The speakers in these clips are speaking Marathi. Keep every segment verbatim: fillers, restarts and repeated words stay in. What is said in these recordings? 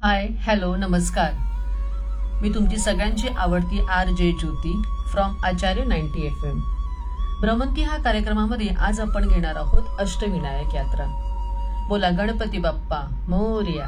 हाय हॅलो नमस्कार. मी तुमची सगळ्यांची आवडती R J Jyoti from Acharya ninety F M. भ्रमंती हा कार्यक्रमामध्ये आज आपण घेणार आहोत अष्टविनायक यात्रा. बोला गणपती बाप्पा मोरया.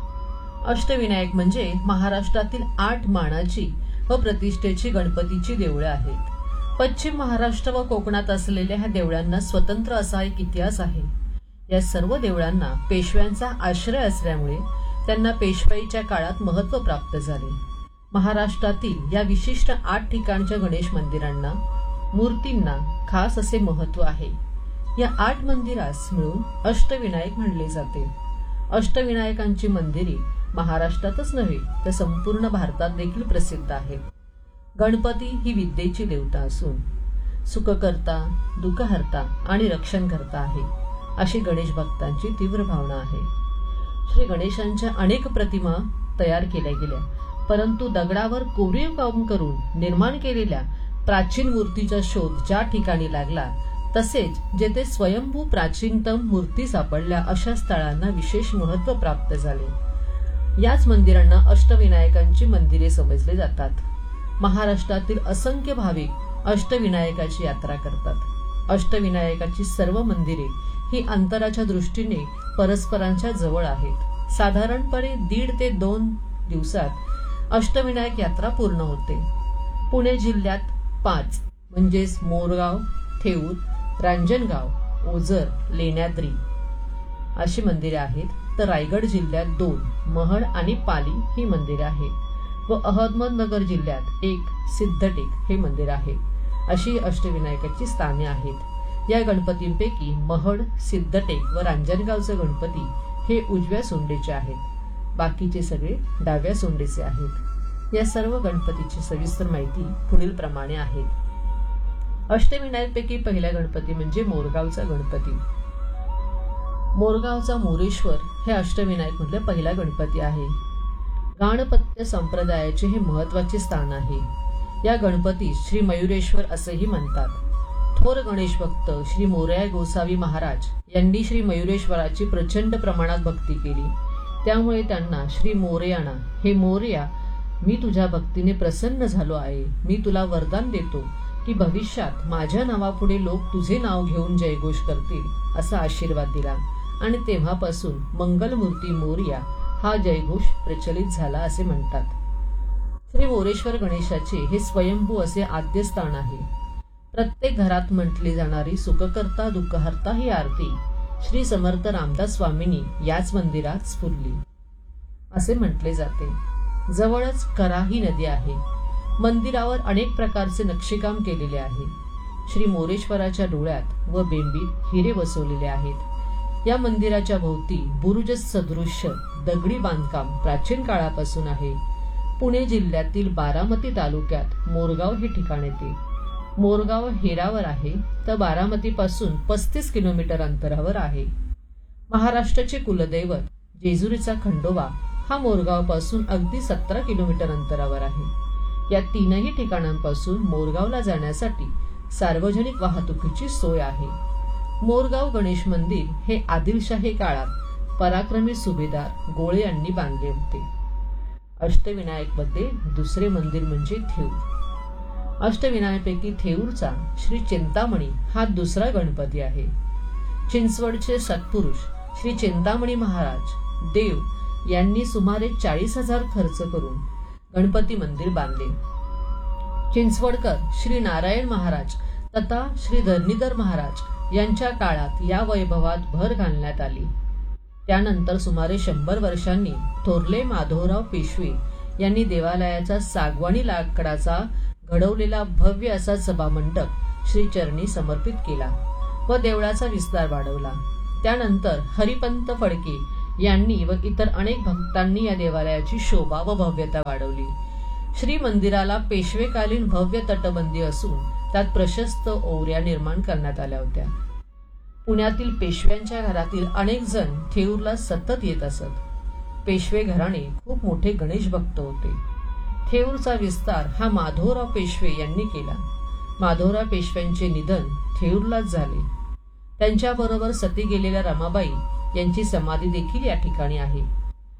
अष्टविनायक म्हणजे महाराष्ट्रातील आठ मानाची व प्रतिष्ठेची गणपतीची देवळं आहेत. पश्चिम महाराष्ट्र व कोकणात असलेल्या ह्या देवळांना स्वतंत्र असा एक इतिहास आहे. या सर्व देवळांना पेशव्यांचा आश्रय असल्यामुळे त्यांना पेशवाईच्या काळात महत्त्व प्राप्त झाले. महाराष्ट्रातील या विशिष्ट आठ ठिकाणच्या गणेश मंदिरांना मूर्तींना खास असे महत्त्व आहे. या आठ मंदिरास मिळून अष्टविनायक म्हणले जाते. अष्टविनायकांची मंदिरे महाराष्ट्रातच नव्हे तर संपूर्ण भारतात देखील प्रसिद्ध आहेत. गणपती ही विद्येची देवता असून सुखकर्ता, दुःखहर्ता आणि रक्षणकर्ता आहे अशी गणेश भक्तांची तीव्र भावना आहे. श्री गणेशांच्या अनेक प्रतिमा तयार केल्या गेल्या, परंतु दगडावर कोरीव काम करून निर्माण केलेल्या प्राचीन मूर्तीचा शोध ज्या ठिकाणी लागला, तसेच जेथे स्वयंभू प्राचीनतम मूर्ती सापडल्या अशा स्थळांना विशेष महत्त्व प्राप्त झाले. याच मंदिरांना अष्टविनायकांची मंदिरे समजले जातात. महाराष्ट्रातील असंख्य भाविक अष्टविनायकाची यात्रा करतात. अष्टविनायकाची सर्व मंदिरे ही अंतराच्या दृष्टीने परस्परांच्या जवळ आहेत. साधारणपणे दीड ते दोन दिवसात अष्टविनायक यात्रा पूर्ण होते. पुणे जिल्ह्यात पाच म्हणजेच मोरगाव, थेऊर, रांजणगाव, ओझर, लेण्याद्री अशी मंदिरे आहेत. तर रायगड जिल्ह्यात दोन महड आणि पाली ही मंदिरे आहेत व अहमदनगर जिल्ह्यात एक सिद्धटेक हे मंदिर आहे. अशी अष्टविनायकाची स्थाने आहेत. या गणपतींपैकी महड, सिद्धटेक व रांजणगावचे गणपती हे उजव्या सोंडेचे आहेत. बाकीचे सगळे डाव्या सोंडेचे आहेत. या सर्व गणपतीची सविस्तर माहिती पुढील प्रमाणे आहे. अष्टविनायकपैकी पहिला गणपती म्हणजे मोरगावचा गणपती. मोरगावचा मोरेश्वर हे अष्टविनायक मधले पहिला गणपती आहे. गाणपत्य संप्रदायाचे हे महत्वाचे स्थान आहे. या गणपतीस श्री मयुरेश्वर असेही म्हणतात. थोर गणेश भक्त श्री मोरया गोसावी महाराज यांनी श्री मयुरेश्वराची प्रचंड प्रमाणात भक्ती केली. त्यामुळे त्यांना श्री मोरयाना, हे मोरया, मी तुझ्या भक्तीने प्रसन्न झालो आहे. मी तुला वरदान देतो की भविष्यात माझ्या नावापुढे लोक तुझे नाव घेऊन जयघोष करतील असा आशीर्वाद दिला आणि तेव्हापासून मंगलमूर्ती मोरया हा जयघोष प्रचलित झाला असे म्हणतात. श्री मोरेश्वर गणेशाचे हे स्वयंभू असे आद्य स्थान आहे. प्रत्येक घरात म्हटली जाणारी सुखकर्ता दुःखहर्ता ही आरती श्री समर्थ रामदास स्वामींनी याच मंदिरात स्फुरली असे म्हटले जाते. जवळच करा ही नदी आहे. मंदिरावर अनेक प्रकारचे नक्षीकाम केलेले आहे. श्री मोरेश्वराच्या डोळ्यात व बेंबीत हिरे बसवलेले आहेत. या मंदिराच्या भोवती बुरुज सदृश्य दगडी बांधकाम प्राचीन काळापासून आहे. पुणे जिल्ह्यातील बारामती तालुक्यात मोरगाव हे ठिकाण येते. मोरगाव हेरावर आहे तर बारामती पासून पस्तीस किलोमीटर अंतरावर आहे. महाराष्ट्राचे कुलदैवत जेजुरीचा खंडोबा हा मोरगाव पासून अगदी सतरा किलोमीटर अंतरावर आहे. या तीनही ठिकाणांपासून मोरगावला जाण्यासाठी सार्वजनिक वाहतुकीची सोय आहे. मोरगाव गणेश मंदिर हे आदिलशाही काळात पराक्रमी सुभेदार गोळे यांनी बांधले होते. अष्टविनायक मध्ये दुसरे मंदिर म्हणजे थेऊर. अष्टविनायकांपैकी थेऊरचा श्री चिंतामणी हा दुसरा गणपती आहे. चिंचवडचे सत्पुरुष श्री चिंतामणी महाराज देव यांनी सुमारे चाळीस हजार खर्च करून गणपती मंदिर बांधले. चिंचवडकर श्री नारायण महाराज तथा श्री धरणीधर महाराज यांच्या काळात या वैभवात भर घालण्यात आली. त्यानंतर सुमारे शंभर वर्षांनी थोरले माधवराव पेशवे यांनी देवालयाचा सागवानी लाकडाचा घडवलेला भव्य असा सभामंडप श्री चरणी समर्पित केला व देवळाचा विस्तार वाढवला. त्यानंतर हरिपंत फडके यांनी व इतर अनेक भक्तांनी या देवालयाची शोभा व भव्यता वाढवली. श्री मंदिराला पेशवेकालीन भव्य तटबंदी असून त्यात प्रशस्त ओवऱ्या निर्माण करण्यात आल्या होत्या. पुण्यातील पेशव्यांच्या घरातील अनेक जण थेऊरला सतत येत असत. पेशवे घराणे खूप मोठे गणेश भक्त होते. थेऊरचा विस्तार हा माधवराव पेशवे यांनी केला. माधवराव पेशव्यांचे निधन थेऊरलाच झाले. त्यांच्याबरोबर सती गेलेल्या रमाबाई यांची समाधी देखील या ठिकाणी आहे.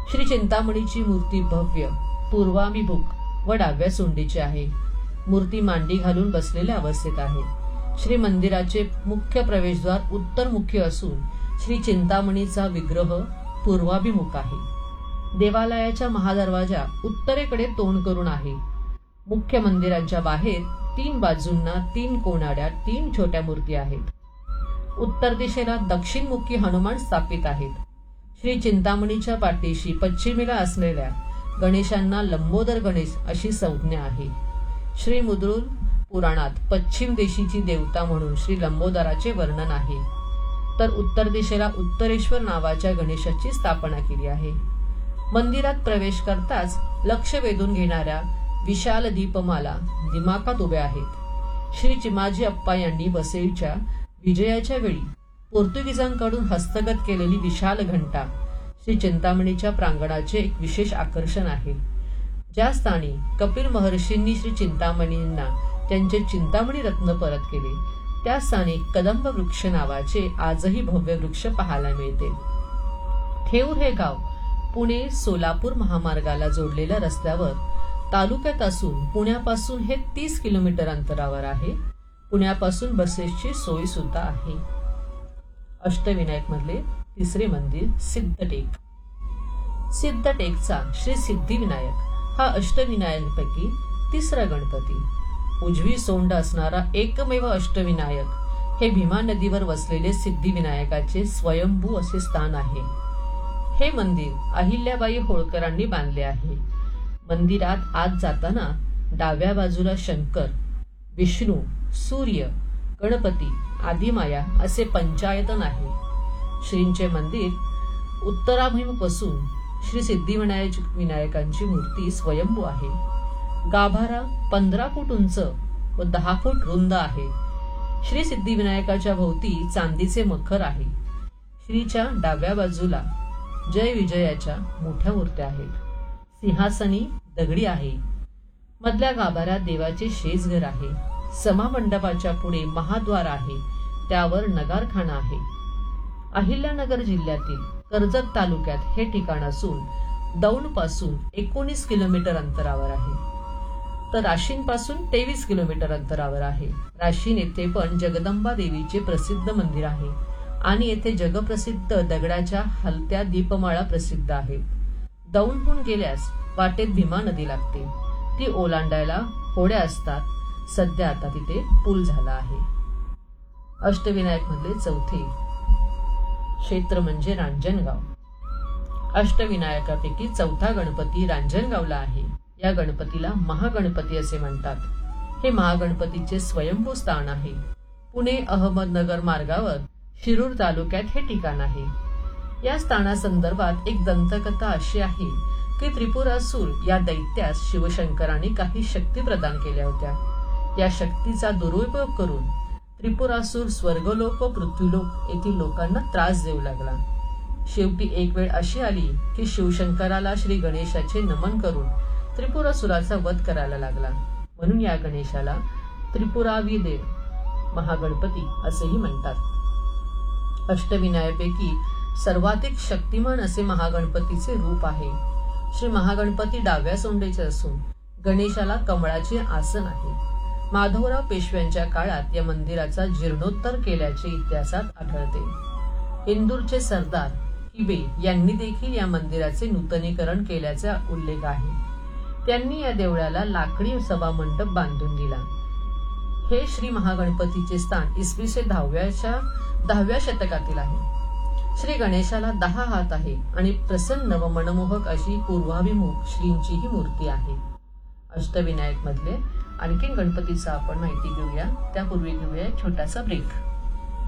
श्री चिंतामणीची मूर्ती भव्य पूर्वाभिमुख व डाव्या सोंडीची आहे. मूर्ती मांडी घालून बसलेल्या अवस्थेत आहे. श्री मंदिराचे मुख्य प्रवेशद्वार उत्तरमुखी असून श्री चिंतामणीचा विग्रह पूर्वाभिमुख आहे. देवालयाच्या महादरवाजा उत्तरेकडे तोंड करून आहे. मुख्य मंदिराच्या बाहेर तीन बाजूंना तीन कोनाड्या तीन छोट्या मूर्ती आहेत. उत्तर दिशेला दक्षिणमुखी हनुमान स्थापित आहेत. श्री चिंतामणीच्या पाठीशी पश्चिमेला असलेल्या गणेशांना लंबोदर गणेश अशी संज्ञा आहे. श्री मुद्रुल पुराणात पश्चिम देशीची देवता म्हणून श्री लंबोदराचे वर्णन आहे. तर उत्तर दिशेला उत्तरेश्वर नावाच्या गणेशाची स्थापना केली आहे. मंदिरात प्रवेश करताच लक्ष वेधून घेणाऱ्या विशाल दीपमाला दिमाखात उभ्या आहेत. श्री चिमाजी अप्पा यांनी वसईच्या विजयाच्या वेळी पोर्तुगीजांकडून हस्तगत केलेली विशाल घंटा श्री चिंतामणीच्या प्रांगणाचे एक विशेष आकर्षण आहे. ज्या स्थानी कपिल महर्षींनी श्री चिंतामणींना त्यांचे चिंतामणी रत्न परत केले त्या स्थानी कदंब वृक्ष नावाचे आजही भव्य वृक्ष पाहायला मिळते. ठेऊर हे गाव पुणे सोलापूर महामार्गाला जोडलेल्या रस्त्यावर तालुक्यात असून पुण्यापासून हे तीस किलोमीटर अंतरावर आहे. पुण्यापासून बसेसची सोय सुद्धा आहे. अष्टविनायक मधले तिसरे मंदिर सिद्धटेक. सिद्धटेकचा श्री सिद्धिविनायक हा अष्टविनायकांपैकी तिसरा गणपती. उजवी सोंड असणारा एकमेव अष्टविनायक हे भीमा नदीवर वसलेले सिद्धिविनायकाचे स्वयंभू असे स्थान आहे. हे मंदिर अहिल्याबाई होळकरांनी बांधले आहे. मंदिरात आत जाताना डाव्या बाजूला शंकर, विष्णू, सूर्य, गणपती, आदिमाया असे पंचायतन आहे. श्रींचे मंदिर उत्तराभिमुख असून श्री सिद्धिविनायक विनायकांची मूर्ती स्वयंभू आहे. गाभारा पंधरा फूट उंच व दहा फूट रुंद आहे. श्री सिद्धिविनायकाच्या भोवती चांदीचे मखर आहे. श्रीच्या डाव्या बाजूला जय विजयाच्या मोठ्या मूर्त्या आहेत. सिंहासनी दगडी आहे. मधल्या गाभाऱ्यात देवाचे शेजघर आहे. समामंडपाच्या पुढे महाद्वार आहे. त्यावर नगारखाना आहे. अहिल्यानगर जिल्ह्यातील कर्जत तालुक्यात हे ठिकाण असून दौंड पासून एकोणीस किलोमीटर अंतरावर आहे. तर राशीन पासून तेवीस किलोमीटर अंतरावर आहे. राशीन येथे पण जगदंबा देवीचे प्रसिद्ध मंदिर आहे आणि येथे जगप्रसिद्ध दगडाच्या हलत्या दीपमाळा प्रसिद्ध आहेत. दौंडहून गेल्यास वाटेत भीमा नदी लागते. ती ओलांडायला होड्या असतात. सध्या आता तिथे पूल झाला आहे. अष्टविनायक मधले चौथे क्षेत्र म्हणजे रांजणगाव. अष्टविनायकापैकी चौथा गणपती रांजणगावला आहे. या गणपतीला महागणपती असे म्हणतात. हे महागणपतीचे स्वयंभू स्थान आहे. पुणे अहमदनगर मार्गावर शिरूर तालुक्यात हे ठिकाण आहे. या स्थानासंदर्भात एक दंतकथा अशी आहे की त्रिपुरासूर या दैत्यास शिवशंकरांनी काही शक्ती प्रदान केल्या होत्या. या शक्तीचा दुरुपयोग करून त्रिपुरासूर स्वर्गलोक व पृथ्वीलोक येथील लोकांना त्रास देऊ लागला. शेवटी एक वेळ अशी आली की शिवशंकराला श्री गणेशाचे नमन करून त्रिपुरासुराचा वध करायला लागला. म्हणून या गणेशाला त्रिपुराविदेव महागणपती असेही म्हणतात. अष्टविनायकापैकी सर्वाधिक शक्तिमान असे महागणपतीचे रूप आहे. श्री महागणपती डाव्या सोंडेचे असून गणेशाला कमळाचे आसन आहे. माधवराव पेशव्यांच्या काळात या मंदिराचा जीर्णोत्तर केल्याचे इतिहासात आढळते. इंदूरचे सरदार हिबे यांनी देखील या मंदिराचे नूतनीकरण केल्याचा उल्लेख आहे. त्यांनी या देवळाला लाकडी सभामंडप बांधून दिला. हे श्री महागणपतीचे स्थान इसवी सन दहाव्याच्या दहाव्या शतकातील आहे. श्री गणेशाला दहा हात आहे आणि प्रसन्न व मनमोहक अशी पूर्वाभिमुख श्रींची ही मूर्ती आहे. अष्टविनायक मधले आणखीन गणपतीचा आपण माहिती घेऊया. त्यापूर्वी घेऊया एक छोटासा ब्रेक.